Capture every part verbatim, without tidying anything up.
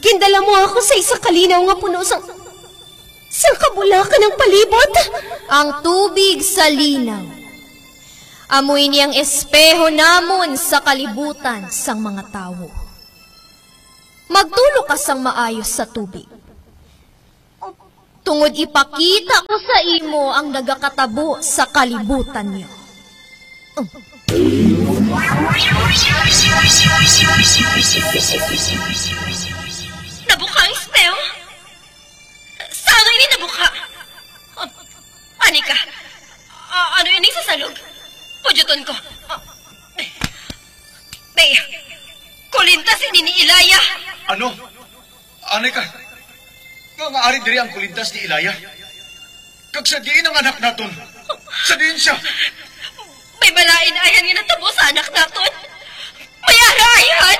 Gindala mo ako sa isa kalinaw nga puno sang... sang kabulakan ng palibot. Ang tubig sa linaw. Amoy niyang espeho namon sa kalibutan sang mga tao. Magtulo ka sang maayos sa tubig. Tungod ipakita ko sa imo ang nagakatabo sa kalibutan niyo. Oh. Nabuka ang espeho? Saan ini nabuka? Oh, Anika, uh, ano ini sa salog? Pujuton ko. Uh, Bay, kulintas ini ni Ilaya. Ano? Anika, nga nga ari diri ang kulintas ni Ilaya. Kag sa diin ang anak naton. Sa diin siya. May malain ayan nga natabo sa anak naton. May arayan!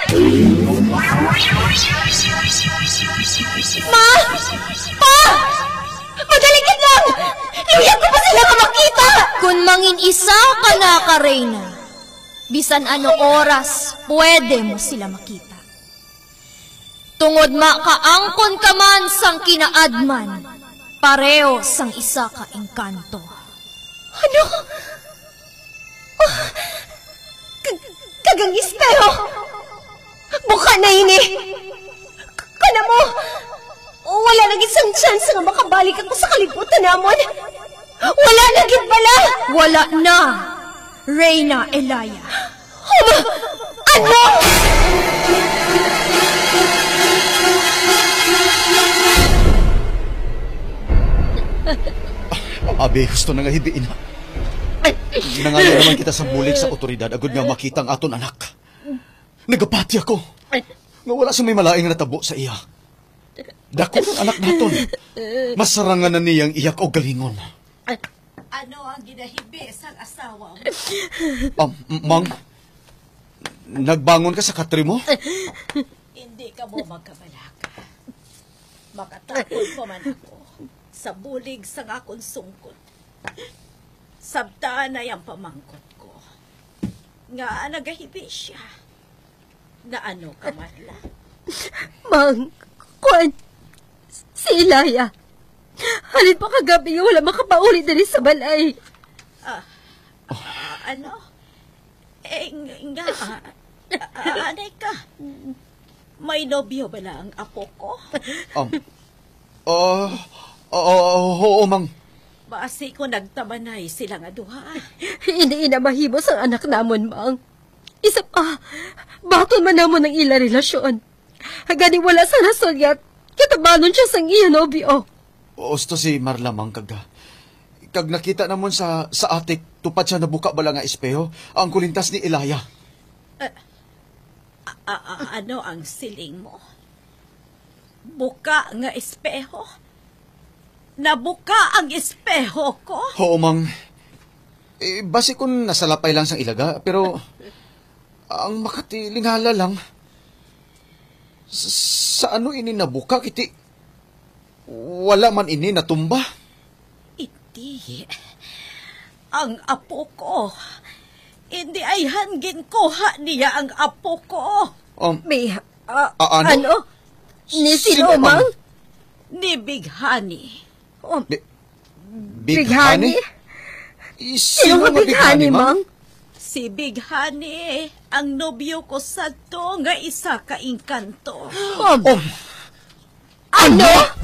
Ma! Pa! Madaligid lang! Iuyan ko pa sila ka makita! Kung mangin isa ka na ka, Reyna, bisan ano oras, pwede mo sila makita. Tungod makaangkon ka man sang kinaadman, pareho sang isa ka engkanto. Ano? Oh, kagang espeho! Buka na ini! Kana mo! Wala na gid sang chance nga makabalik ako sa kalibutan namon! Wala na gid bala! Wala na, Reyna Elaya. Um, ano? Abi, gusto na nga hibiin na. Nangalan naman kita sa bulig sa otoridad agud nga makita ang aton anak. Nagapati ako. Nga wala sa may malaing natabo sa iya. Dako ang anak naton. Masarangan na niyang iyak o galingon. Ano ang ginahibi sa asawa mo? Um, Mang, nagbangon ka sa katri mo? Hindi ka mo magkabalaka. Makatapon pa man ako sa bulig sa akong sungkot. Sabta na yung pamangkot ko. Nga nagahibi siya. Na ano ka madla? Mang, kwan, si Ilaya. Halin pa kagabi wala makapauli dali sa balay. Ah, ah, ano? Eh, nga, ah, ah, anay ka. May nobyo ba na ang apo ko? Um, uh, uh, oo, Mang. Basi ko nagtabanay sila nga duha. Hindi na mahibos ang anak namon, Mang. Isa pa, baton man namon ang ila relasyon. Hagani wala sa nasulyat, katabanon siya sang iya nobyo. Osto si Marla, Mang, kaga. Kag nakita namon sa sa atik, tupad siya nabuka bala nga espeho, ang kulintas ni Ilaya. Uh, a- a- ano ang siling mo? Buka nga espeho? Nabuka ang espeho ko? Oo, Mang. Eh, basi kung nasalapay lang sang ilaga, pero ang makatilingala lang. Sa, sa ano ini nabuka, kiti? Wala man ini natumba. Iti. Ang apo ko. Hindi ay hangin kuha niya ang apo ko. Um, May, uh, A- ano? ano? Ni sino, Sino, Mang? Mang? Ni Big Honey. Um, Big, Big Honey? Eh, Sino Sino nga nga Big Honey, Mang? Si Big Honey, ang nobyo ko sa to nga isa ka inkanto. Um, Um, ano?